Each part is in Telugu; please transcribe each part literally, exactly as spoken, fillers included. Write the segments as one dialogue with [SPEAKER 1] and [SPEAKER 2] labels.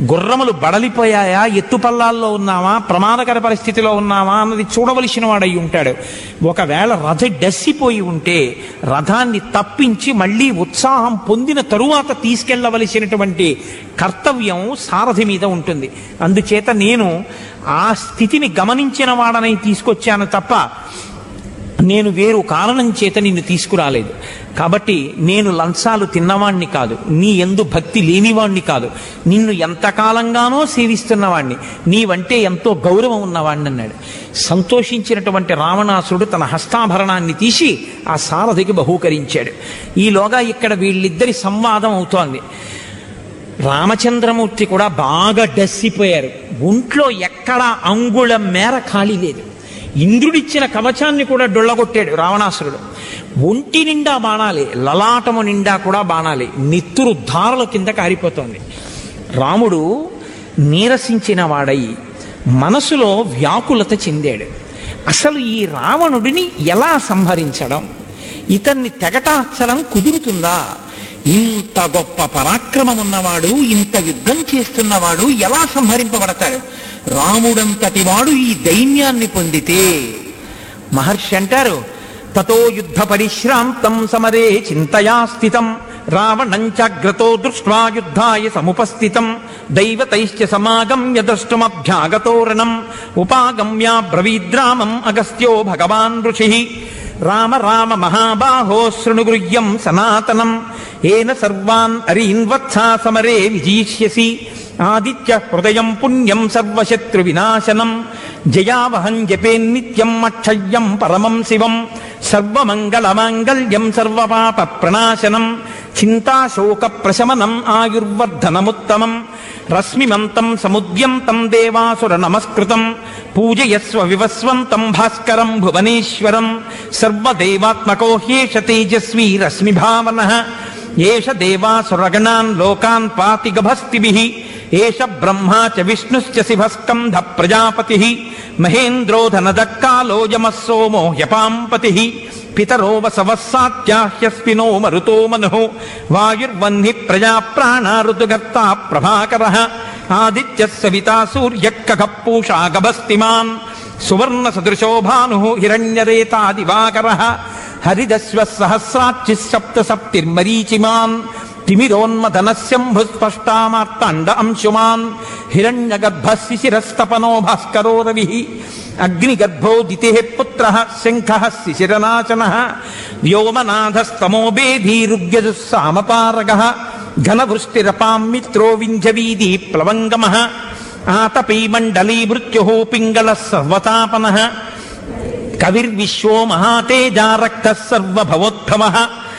[SPEAKER 1] గుర్రములు బడలిపోయాయా, ఎత్తుపల్లాల్లో ఉన్నామా, ప్రమాదకర పరిస్థితిలో ఉన్నామా అన్నది చూడవలసిన వాడై ఉంటాడు. ఒకవేళ రథ డస్సిపోయి ఉంటే రథాన్ని తప్పించి మళ్ళీ ఉత్సాహం పొందిన తరువాత తీసుకెళ్లవలసినటువంటి కర్తవ్యం సారథి మీద ఉంటుంది. అందుచేత నేను ఆ స్థితిని గమనించిన వాడనై తీసుకొచ్చాను తప్ప నేను వేరు కారణం చేత నిన్ను తీసుకురాలేదు. కాబట్టి నేను లంచాలు తిన్నవాణ్ణి కాదు, నీ యందు భక్తి లేనివాణ్ణి కాదు, నిన్ను ఎంతకాలంగానో సేవిస్తున్నవాణ్ణి, నీవంటే ఎంతో గౌరవం ఉన్నవాణ్ణి అన్నాడు. సంతోషించినటువంటి రావణాసురుడు తన హస్తాభరణాన్ని తీసి ఆ సారథికి బహూకరించాడు. ఈలోగా ఇక్కడ వీళ్ళిద్దరి సంవాదం అవుతోంది. రామచంద్రమూర్తి కూడా బాగా డస్సిపోయారు. ఒంట్లో ఎక్కడా అంగుళం మేర ఖాళీ లేదు. ఇంద్రుడిచ్చిన కవచాన్ని కూడా డొళ్ళగొట్టాడు రావణాసురుడు. ఒంటి నిండా బాణాలే, లలాటము నిండా కూడా బాణాలే, నెత్తురు ధారల కింద కారిపోతోంది. రాముడు నీరసించిన వాడై మనసులో వ్యాకులత చెందాడు. అసలు ఈ రావణుడిని ఎలా సంహరించడం, ఇతన్ని తెగటార్చడం కుదురుతుందా? ఇంత గొప్ప పరాక్రమం ఉన్నవాడు, ఇంత యుద్ధం చేస్తున్నవాడు ఎలా సంహరింపబడతాడు? రాముడంతటి వాడు ఈ దైన్యాన్ని పొందితే, మహర్షి అంటారు, తతో యుద్ధ పరిశ్రాంతం సమరే చింతయా స్థితం రావణంచాగ్రతో దృష్ట్వా యుద్ధాయ సముపస్థితం దైవతైశ్చ సమాగమ్య ద్రష్టుమభ్యాగతోరణం ఉపాగమ్య బ్రవీద్రామం అగస్త్యో భగవాన్ ఋషిః రామ రామ మహాబాహో శృణుగృహ్యం సనాతనం ఏన సర్వాన్ అరీన్వత్సా సమరే విజీష్యసి ఆదిత్య హృదయం పుణ్యం సర్వశత్రు వినాశనం జయావహం జపేన్నిత్యం అక్షయ్యం పరమం శివం సర్వమంగళమాంగళ్యం సర్వపాప ప్రణాశనం చింతాశోక ప్రశమనం ఆయుర్వర్ధనముత్తమం రశ్మిమంతం సముద్యంతం దేవాసుర నమస్కృతం పూజయస్వ వివస్వంతం భాస్కరం భువనేశ్వరం సర్వదేవాత్మకో హ్యేష తేజస్వీ రశ్మిభావనః ఏష దేవాసురగణాన్ లోకాన్ పాతి గభస్తిభిః ఏష బ్రహ్మా చ విష్ణుశ్చ శివస్కంధ ప్రజాపతిః మహేంద్రో ధనదక్కాలో యమః సోమో హ్యపాంపతిః పితరో వసవస్సాత్యాహ్యస్వినో మరుతో మనుః వాయుర్వహ్ని ప్రజా ప్రాణా ఋతుగర్తా ప్రభాకరః ఆదిత్యః సవితా సూర్యః ఖగః పూషా గభస్తిమాన్ సువర్ణ సదృశో భానుః హిరణ్యరేతా దివాకరః హరిదశ్వ సహస్రాక్షి సప్త సప్తిర్మరీచిమాన్ తిమిరోన్మదనశంభుస్పష్టామార్తాండ అంశుమాన్ హిరణ్యగర్భः శిశిరస్తపనో భాస్కరో రవిః అగ్నిగర్భోదితిః పుత్రः శంఖः శిశిరనాశనः వ్యోమనాథస్తమో బేధీరుగ్యజుస్సామపారగः ఘనవృష్టిరపాం మిత్రో వింధ్యవీధి ప్లవంగమః ఆతపీ మండలీ మృత్యుః పింగళः సర్వతాపనः కవిర్విశ్వో మహాతేజా రక్తః సర్వభవోద్భవః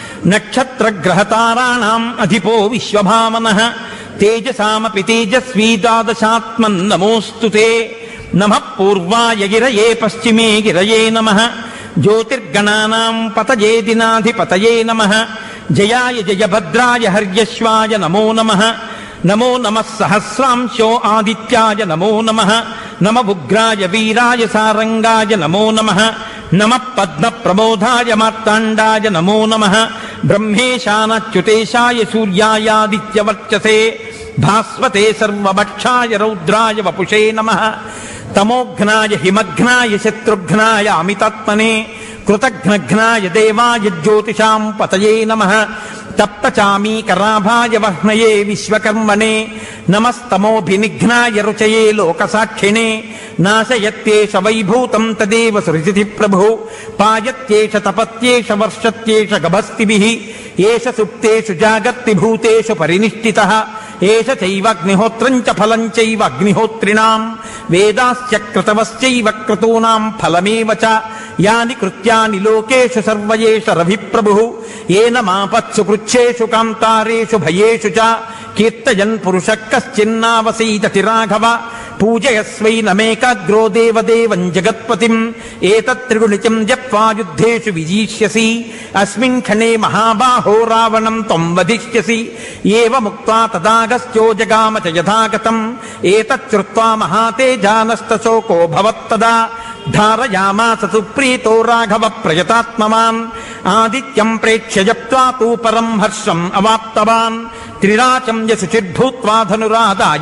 [SPEAKER 1] నక్షత్రగ్రహతారాణాం అధిపో విశ్వభావనః తేజసామపి తేజస్వీ ద్వాదశాత్మన్ నమోస్తుతే నమః పూర్వాయ గిరయే పశ్చిమే గిరయే నమః జ్యోతిర్గణానాం పతయే దినాధిపతయే నమః జయాయ జయభద్రాయ హర్యశ్వాయ నమో నమః నమో నమః సహస్రాంశో ఆదిత్యాయ నమో నమః నమ ఉగ్రాయ వీరాయ సారంగాయ నమో నమః నమః పద్మ ప్రబోధాయ మార్తాండాయ నమో నమః బ్రహ్మేశానచ్యుతేశాయ సూర్యాయాదిత్యవర్చసే భాస్వతే సర్వభక్షాయ రౌద్రాయ వపుషే నమః తమోఘ్నాయ హిమఘ్నాయ శత్రుఘ్నాయ అమితాత్మనే కృతఘ్నఘ్నాయ దేవాయ జ్యోతిషాం పతయే నమః తప్తచామీకరాభాయ వహ్నయే విశ్వకర్మణే నమస్తమోభినిఘ్నాయ రుచయే లోకసాక్షిణే నాశయత్యేష వైభూతం తదేవ సృజతి ప్రభు పాయత్యేష తపత్యేష వర్షత్యేష గభస్తిభిః ఏష సుప్తేషు జాగర్తి భూతేషు పరినిష్ఠితః ఏష చైవాగ్నిహోత్రం చ ఫలం చైవ అగ్నిహోత్రిణాం వేదాస్య క్రతవశ్చైవ క్రతూనాం ఫలమేవ చ యాని కృత్యాని లోకేషు సర్వయేష రవిప్రభుః ఏన మాపత్సు కృచ్ఛేషు కాంతారేషు భయేషు చ కీర్తయన్ పురుషః కశ్చిన్నావసీదతి రాఘవ పూజయస్వైనమేకాగ్రో దేవదేవం జగత్పతిం ఏతత్త్రిగుణితం జప్వా యుద్ధేషు విజీష్యసి అస్మిన్ క్షణే మహాబాహో రావణం త్వం వధిష్యసి ఏవముక్త్వా తదాగస్త్యో జగామ చ యథాగతం ఏతచ్చుత్వా మహాతేజానస్తశోకో భవత్తదా ధారయామాస సుప్రీతో రాఘవ ప్రయతాత్మవాన్ ఆదిత్యం ప్రేక్ష్య జప్త్వా తూ పరం హర్షం అవాప్తవాన్ త్రిరాచం యశుచిర్భూత్వా ధనురాదాయ